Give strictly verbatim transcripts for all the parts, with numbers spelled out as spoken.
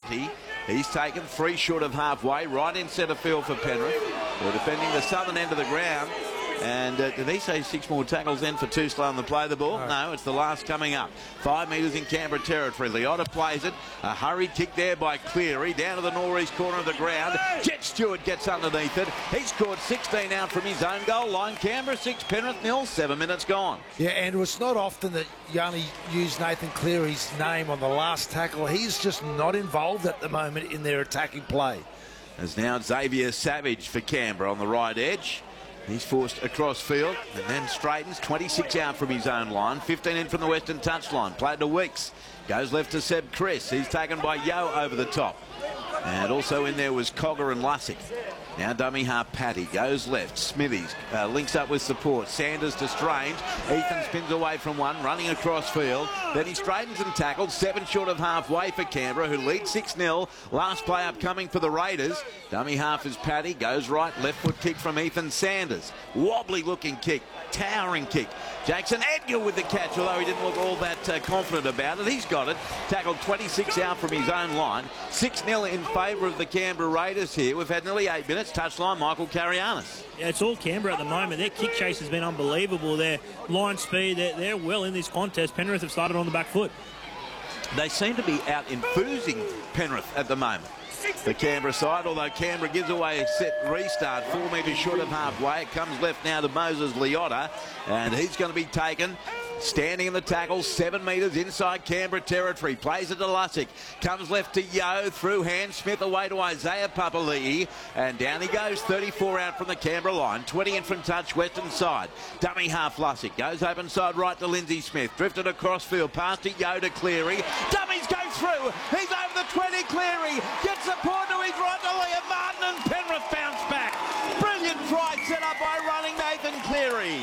Patty. He's taken three short of halfway, right in centre field for Penrith. They're defending the southern end of the ground. And uh, did he say six more tackles then for too slow on the play of the ball? No. no, it's the last coming up. Five metres in Canberra territory. Liotta plays it. A hurried kick there by Cleary. Down to the northeast corner of the ground. Jet Stewart gets underneath it. He scored sixteen out from his own goal line. Canberra six, Penrith nil. Seven minutes gone. Yeah, Andrew, it's not often that you only use Nathan Cleary's name on the last tackle. He's just not involved at the moment in their attacking play. As now Xavier Savage for Canberra on the right edge. He's forced across field and then straightens. Twenty-six out from his own line. fifteen in from the western touchline. Played to Weeks. Goes left to Seb Chris. He's taken by Yo over the top. And also in there was Cogger and Lussick. Now dummy half Patty goes left. Smithies uh, links up with support. Sanders to Strange. Ethan spins away from one, running across field. Then he straightens and tackles. Seven short of halfway for Canberra, who lead six nil. Last play up coming for the Raiders. Dummy half is Patty. Goes right. Left foot kick from Ethan Sanders. Wobbly looking kick. Towering kick. Jackson Edgar with the catch, although he didn't look all that uh, confident about it. He's got it. Tackled twenty-six out from his own line. six nil in favour of the Canberra Raiders here. We've had nearly eight minutes. Touchline, Michael Carianis. Yeah, it's all Canberra at the moment. Their kick chase has been unbelievable. Their line speed, they're, they're well in this contest. Penrith have started on the back foot. They seem to be out enthusing Penrith at the moment. The Canberra side, although Canberra gives away a set restart, four metres short of halfway. It comes left now to Moses Liotta, and he's going to be taken. Standing in the tackle, seven metres inside Canberra territory. Plays it to Lussick. Comes left to Yo, through hand. Smith away to Isaiah Papali'i. And down he goes, thirty-four out from the Canberra line. twenty in from touch, western side. Dummy half Lussick. Goes open side right to Lindsay Smith. Drifted across field, past to Yo to Cleary. Dummies go through. He's over the twenty, Cleary. Gets support to his right to Liam Martin, and Penrith bounce back. Brilliant try set up by running Nathan Cleary.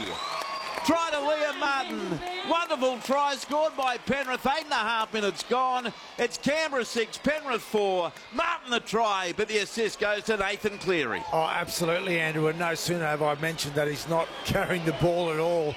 Try to Liam Martin. Wonderful try scored by Penrith. Eight and a half minutes gone. It's Canberra six, Penrith four. Martin the try, but the assist goes to Nathan Cleary. Oh, absolutely, Andrew. And no sooner have I mentioned that he's not carrying the ball at all.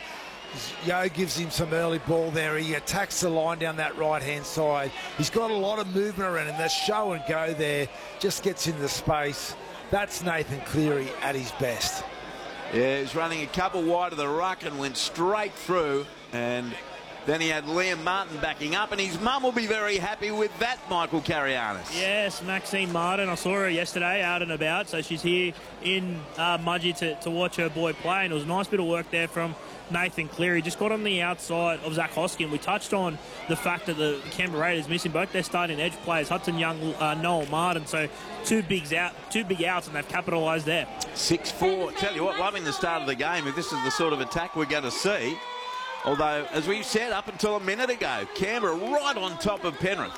Yo gives him some early ball there. He attacks the line down that right-hand side. He's got a lot of movement around him. The show and go there just gets into the space. That's Nathan Cleary at his best. Yeah, he's running a couple wide of the ruck and went straight through. And then he had Liam Martin backing up, and his mum will be very happy with that, Michael Carianis. Yes, Maxine Martin. I saw her yesterday out and about, so she's here in uh, Mudgee to, to watch her boy play, and it was a nice bit of work there from Nathan Cleary. Just got on the outside of Zach Hoskin. We touched on the fact that the Canberra Raiders missing both their starting edge players, Hudson Young, uh, Noel Martin. So two bigs out, two big outs, and they've capitalised there. six four. Tell you what, loving the start of the game. If this is the sort of attack we're going to see, although as we said up until a minute ago, Canberra right on top of Penrith.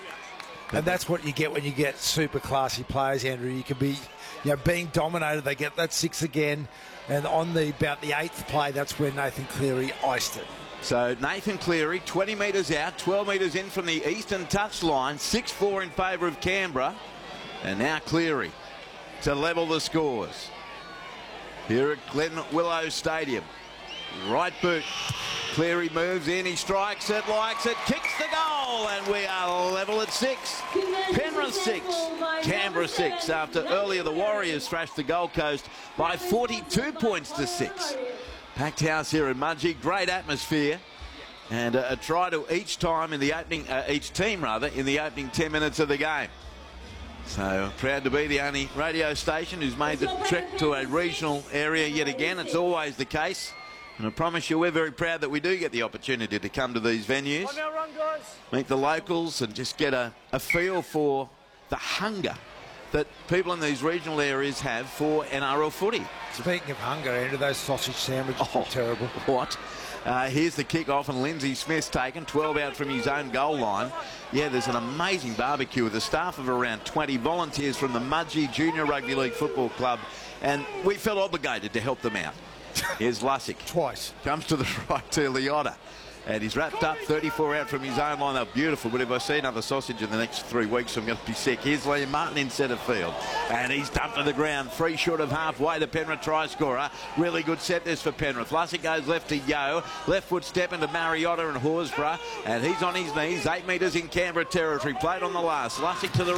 And that's what you get when you get super classy players, Andrew. You can be, you know, being dominated. They get that six again. And on the about the eighth play, that's where Nathan Cleary iced it. So Nathan Cleary, twenty metres out, twelve metres in from the eastern touchline, six four in favour of Canberra. And now Cleary to level the scores. Here at Glen Willow Stadium. Right boot. Cleary moves in, he strikes it, likes it, kicks the goal, and we are level at six. Penrith six, Canberra six, after earlier the Warriors thrashed the Gold Coast by forty-two points to six. Packed house here in Mudgee, great atmosphere, and a, a try to each time in the opening, uh, each team rather, in the opening ten minutes of the game. So proud to be the only radio station who's made the trek to a regional area yet again. It's always the case. And I promise you, we're very proud that we do get the opportunity to come to these venues, meet the locals, and just get a, a feel for the hunger that people in these regional areas have for N R L footy. Speaking of hunger, Andrew, those sausage sandwiches oh, are terrible. What? Uh, here's the kick-off, and Lindsay Smith's taken, twelve out from his own goal line. Yeah, there's an amazing barbecue with a staff of around twenty volunteers from the Mudgee Junior Rugby League Football Club, and we felt obligated to help them out. Here's Lussick. Twice. Comes to the right to Liotta. And he's wrapped up, thirty-four out from his own line. They're beautiful, but if I see another sausage in the next three weeks, I'm going to be sick. Here's Liam Martin in centre field. And he's dumped to the ground. Three short of halfway, the Penrith try scorer. Really good set this for Penrith. Lussick goes left to Yo. Left foot step into Mariota and Horsburgh. And he's on his knees. Eight metres in Canberra territory. Played on the last. Lussick to the